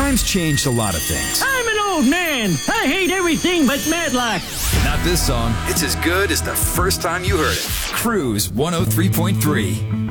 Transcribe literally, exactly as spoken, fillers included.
Times changed a lot of things. I'm an old man. I hate everything but Matlock. Not this song. It's as good as the first time you heard it. Cruise one oh three point three.